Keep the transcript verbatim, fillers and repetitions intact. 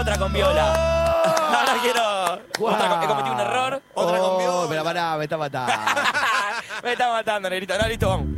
otra con viola. Ahora quiero... Guau. Otra con- he cometido un error. Otra Oh, con viola. pero pará, me está matando. Me está matando, negrito. No, listo, vamos.